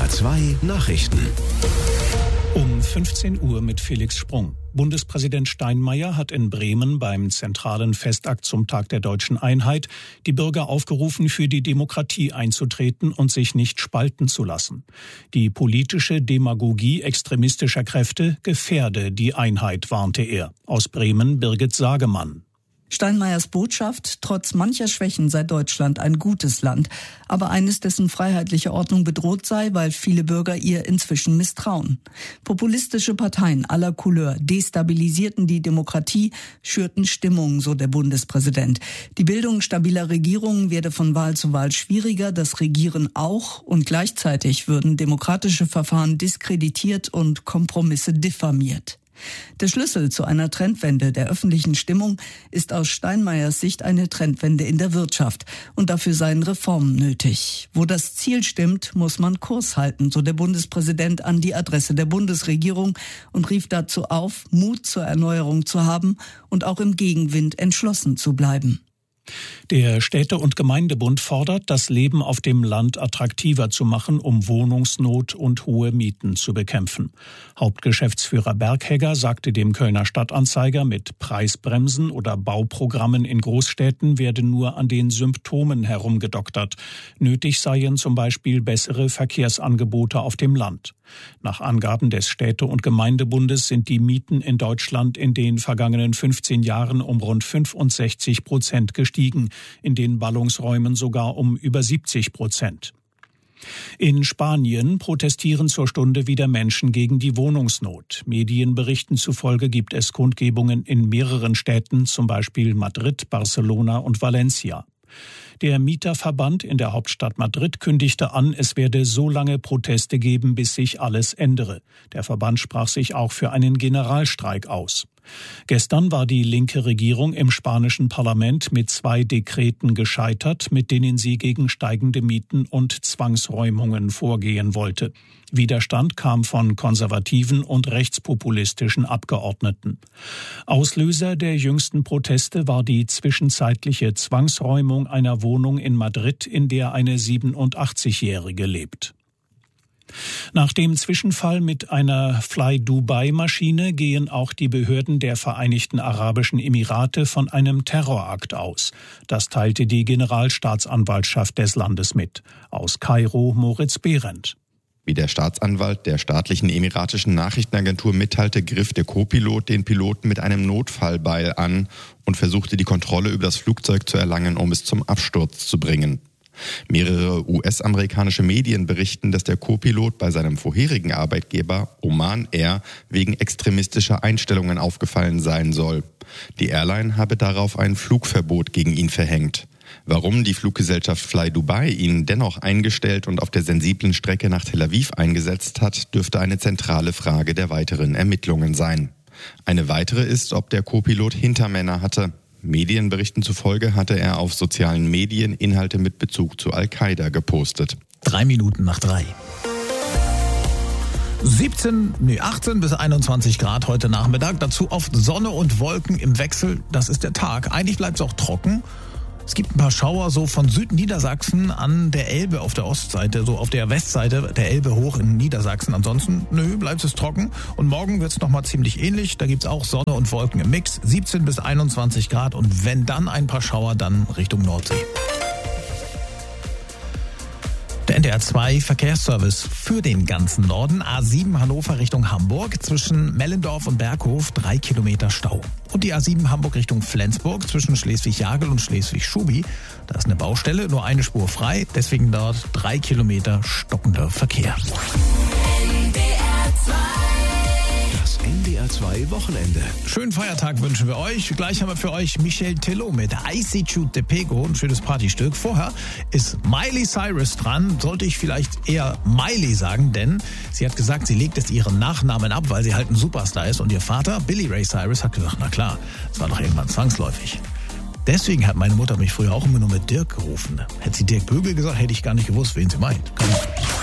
NDR2 Nachrichten. Um 15 Uhr mit Felix Sprung. Bundespräsident Steinmeier hat in Bremen beim zentralen Festakt zum Tag der Deutschen Einheit die Bürger aufgerufen, für die Demokratie einzutreten und sich nicht spalten zu lassen. Die politische Demagogie extremistischer Kräfte gefährde die Einheit, warnte er. Aus Bremen Birgit Sagemann. Steinmeiers Botschaft: Trotz mancher Schwächen sei Deutschland ein gutes Land, aber eines, dessen freiheitliche Ordnung bedroht sei, weil viele Bürger ihr inzwischen misstrauen. Populistische Parteien aller Couleur destabilisierten die Demokratie, schürten Stimmung, so der Bundespräsident. Die Bildung stabiler Regierungen werde von Wahl zu Wahl schwieriger, das Regieren auch, und gleichzeitig würden demokratische Verfahren diskreditiert und Kompromisse diffamiert. Der Schlüssel zu einer Trendwende der öffentlichen Stimmung ist aus Steinmeiers Sicht eine Trendwende in der Wirtschaft. Und dafür seien Reformen nötig. Wo das Ziel stimmt, muss man Kurs halten, so der Bundespräsident an die Adresse der Bundesregierung und rief dazu auf, Mut zur Erneuerung zu haben und auch im Gegenwind entschlossen zu bleiben. Der Städte- und Gemeindebund fordert, das Leben auf dem Land attraktiver zu machen, um Wohnungsnot und hohe Mieten zu bekämpfen. Hauptgeschäftsführer Berghegger sagte dem Kölner Stadtanzeiger, mit Preisbremsen oder Bauprogrammen in Großstädten werde nur an den Symptomen herumgedoktert. Nötig seien zum Beispiel bessere Verkehrsangebote auf dem Land. Nach Angaben des Städte- und Gemeindebundes sind die Mieten in Deutschland in den vergangenen 15 Jahren um rund 65% gestiegen, in den Ballungsräumen sogar um über 70%. In Spanien protestieren zur Stunde wieder Menschen gegen die Wohnungsnot. Medienberichten zufolge gibt es Kundgebungen in mehreren Städten, zum Beispiel Madrid, Barcelona und Valencia. Der Mieterverband in der Hauptstadt Madrid kündigte an, es werde so lange Proteste geben, bis sich alles ändere. Der Verband sprach sich auch für einen Generalstreik aus. Gestern war die linke Regierung im spanischen Parlament mit 2 Dekreten gescheitert, mit denen sie gegen steigende Mieten und Zwangsräumungen vorgehen wollte. Widerstand kam von konservativen und rechtspopulistischen Abgeordneten. Auslöser der jüngsten Proteste war die zwischenzeitliche Zwangsräumung einer Wohnung in Madrid, in der eine 87-Jährige lebt. Nach dem Zwischenfall mit einer Fly-Dubai-Maschine gehen auch die Behörden der Vereinigten Arabischen Emirate von einem Terrorakt aus. Das teilte die Generalstaatsanwaltschaft des Landes mit. Aus Kairo Moritz Behrendt. Wie der Staatsanwalt der staatlichen emiratischen Nachrichtenagentur mitteilte, griff der Co-Pilot den Piloten mit einem Notfallbeil an und versuchte, die Kontrolle über das Flugzeug zu erlangen, um es zum Absturz zu bringen. Mehrere US-amerikanische Medien berichten, dass der Co-Pilot bei seinem vorherigen Arbeitgeber Oman Air wegen extremistischer Einstellungen aufgefallen sein soll. Die Airline habe darauf ein Flugverbot gegen ihn verhängt. Warum die Fluggesellschaft Fly Dubai ihn dennoch eingestellt und auf der sensiblen Strecke nach Tel Aviv eingesetzt hat, dürfte eine zentrale Frage der weiteren Ermittlungen sein. Eine weitere ist, ob der Co-Pilot Hintermänner hatte. Medienberichten zufolge hatte er auf sozialen Medien Inhalte mit Bezug zu Al-Qaida gepostet. 3:03. 18 bis 21 Grad heute Nachmittag. Dazu oft Sonne und Wolken im Wechsel. Das ist der Tag. Eigentlich bleibt es auch trocken. Es gibt ein paar Schauer so von Südniedersachsen an der Elbe auf der Ostseite, so auf der Westseite der Elbe hoch in Niedersachsen. Ansonsten, bleibt es trocken. Und morgen wird es nochmal ziemlich ähnlich. Da gibt es auch Sonne und Wolken im Mix. 17 bis 21 Grad und wenn dann ein paar Schauer, dann Richtung Nordsee. Der NDR2 Verkehrsservice für den ganzen Norden. A7 Hannover Richtung Hamburg. Zwischen Mellendorf und Berghof 3 Kilometer Stau. Und die A7 Hamburg Richtung Flensburg zwischen Schleswig-Jagel und Schleswig-Schubi. Da ist eine Baustelle, nur eine Spur frei. Deswegen dort 3 Kilometer stockender Verkehr. Das NDR2 Wochenende. Schönen Feiertag wünschen wir euch. Gleich haben wir für euch Michel Tello mit I See You de Pego, ein schönes Partystück. Vorher ist Miley Cyrus dran. Sollte ich vielleicht eher Miley sagen, denn sie hat gesagt, sie legt jetzt ihren Nachnamen ab, weil sie halt ein Superstar ist. Und ihr Vater, Billy Ray Cyrus, hat gesagt, na klar, das war doch irgendwann zwangsläufig. Deswegen hat meine Mutter mich früher auch immer nur mit Dirk gerufen. Hätte sie Dirk Böbel gesagt, hätte ich gar nicht gewusst, wen sie meint.